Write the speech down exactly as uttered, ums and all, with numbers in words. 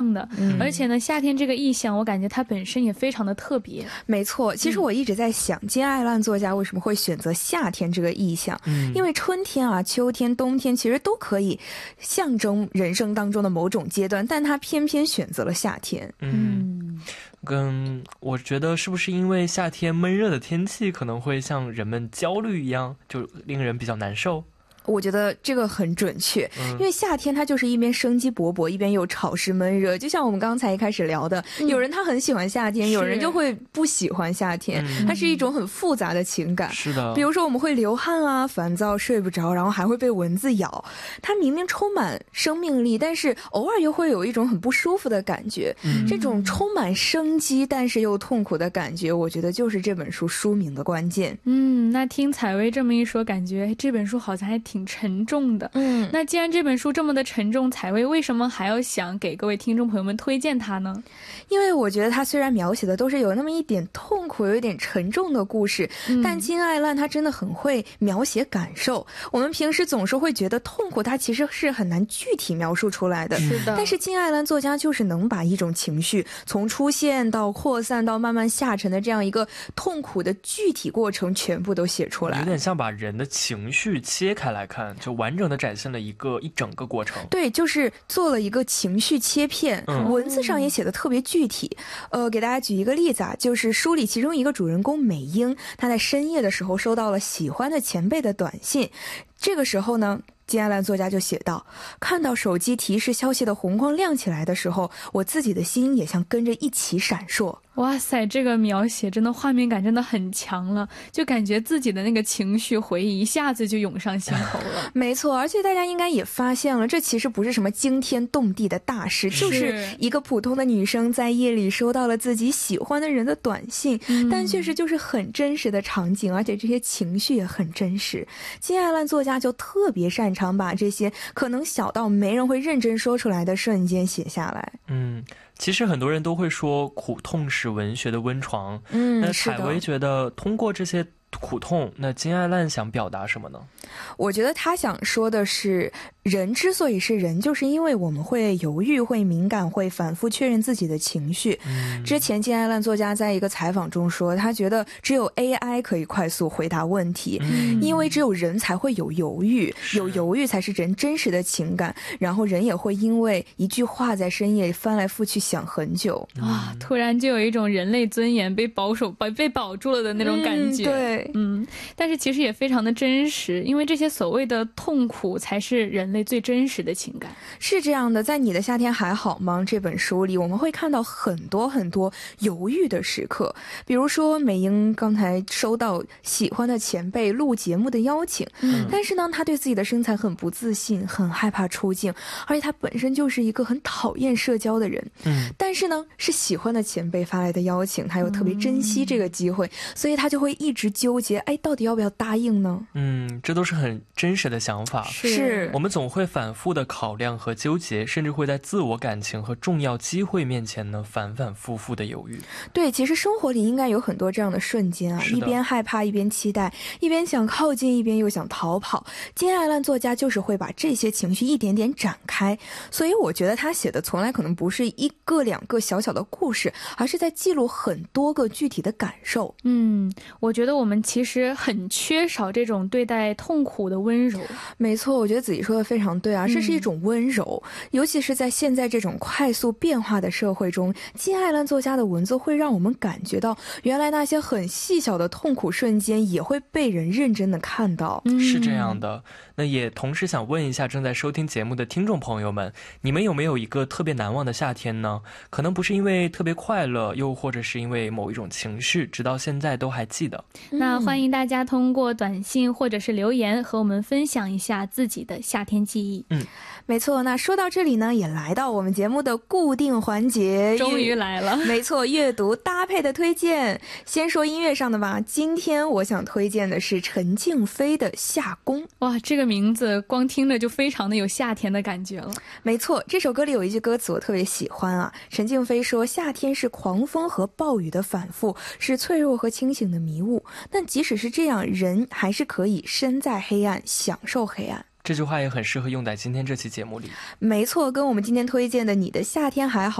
象的、嗯、而且呢夏天这个意象我感觉它本身也非常的特别。 没错，其实我一直在想金爱烂作家为什么会选择夏天这个意象、嗯、因为春天啊秋天冬天其实都可以象征人生当中的某种阶段，但他偏偏选择了夏天。 嗯，跟我觉得是不是因为夏天闷热的天气可能会像人们焦虑一样，就令人比较难受？ 我觉得这个很准确、嗯、因为夏天它就是一边生机勃勃一边又潮湿闷热，就像我们刚才一开始聊的、嗯、有人他很喜欢夏天，有人就会不喜欢夏天、嗯、它是一种很复杂的情感。 是的， 比如说我们会流汗啊，烦躁睡不着，然后还会被蚊子咬，它明明充满生命力，但是偶尔又会有一种很不舒服的感觉、嗯、这种充满生机但是又痛苦的感觉，我觉得就是这本书书名的关键。 嗯，那听采薇这么一说，感觉这本书好像还挺沉重的。嗯，那既然这本书这么的沉重，采薇为什么还要想给各位听众朋友们推荐它呢？ 因为我觉得它虽然描写的都是有那么一点痛苦有一点沉重的故事、嗯、但金爱烂他真的很会描写感受。我们平时总是会觉得痛苦它其实是很难具体描述出来的， 是的， 但是金爱烂作家就是能把一种情绪从出现到扩散到慢慢下沉的这样一个痛苦的具体过程全部都写出来， 有点像把人的情绪切开来看，就完整的展现了一个一整个过程。 对，就是做了一个情绪切片、嗯、文字上也写的特别具体。呃，给大家举一个例子啊，就是书里其中一个主人公美英，她在深夜的时候收到了喜欢的前辈的短信，这个时候呢金爱烂作家就写道，看到手机提示消息的红光亮起来的时候，我自己的心也像跟着一起闪烁。 哇塞，这个描写真的画面感真的很强了，就感觉自己的那个情绪回忆一下子就涌上心头了。 没错，而且大家应该也发现了，这其实不是什么惊天动地的大事，就是一个普通的女生在夜里收到了自己喜欢的人的短信、嗯、但确实就是很真实的场景，而且这些情绪也很真实。金爱烂作家就特别擅长把这些可能小到没人会认真说出来的瞬间写下来。 嗯，其实很多人都会说苦痛是文学的温床， 嗯， 那采薇觉得通过这些苦痛，那金爱烂想表达什么呢？ 我觉得他想说的是，人之所以是人，就是因为我们会犹豫，会敏感，会反复确认自己的情绪、嗯、之前金爱烂作家在一个采访中说，他觉得只有 A I 可以快速回答问题、嗯、因为只有人才会有犹豫，有犹豫才是人真实的情感，然后人也会因为一句话在深夜翻来覆去想很久、 嗯、哇，突然就有一种人类尊严被保守被保住了的那种感觉、 嗯、对， 嗯，但是其实也非常的真实，因为这些所谓的痛苦才是人类最真实的情感。 是这样的，在你的夏天还好吗这本书里，我们会看到很多很多犹豫的时刻，比如说美英刚才收到喜欢的前辈录节目的邀请、嗯、但是呢她对自己的身材很不自信，很害怕出镜，而且她本身就是一个很讨厌社交的人、嗯、但是呢是喜欢的前辈发来的邀请，她又特别珍惜这个机会、嗯、所以她就会一直纠结，哎，到底要不要答应呢？ 嗯，这都是很真实的想法， 是我们总会反复的考量和纠结，甚至会在自我感情和重要机会面前呢反反复复的犹豫。 对，其实生活里应该有很多这样的瞬间啊，一边害怕一边期待，一边想靠近一边又想逃跑。金爱烂作家就是会把这些情绪一点点展开，所以我觉得他写的从来可能不是一个两个小小的故事，而是在记录很多个具体的感受。 嗯，我觉得我们其实很缺少这种对待痛苦的温柔。 没错，我觉得子怡说的非常对啊，这是一种温柔、嗯、尤其是在现在这种快速变化的社会中，金爱烂作家的文字会让我们感觉到原来那些很细小的痛苦瞬间也会被人认真的看到、 嗯、是这样的。那也同时想问一下正在收听节目的听众朋友们，你们有没有一个特别难忘的夏天呢？可能不是因为特别快乐，又或者是因为某一种情绪直到现在都还记得。 那欢迎大家通过短信或者是留言和我们分享一下自己的夏天记忆。 嗯，没错，那说到这里呢，也来到我们节目的固定环节， 终于来了。 没错，阅读搭配的推荐。先说音乐上的吧，今天我想推荐的是陈静飞的《夏宫》。 哇，这个名字光听着就非常的有夏天的感觉了。 没错，这首歌里有一句歌词我特别喜欢啊，陈静飞说，夏天是狂风和暴雨的反复，是脆弱和清醒的迷雾，但即使是这样，人还是可以身在黑暗享受黑暗。 这句话也很适合用在今天这期节目里。 没错，跟我们今天推荐的你的夏天还好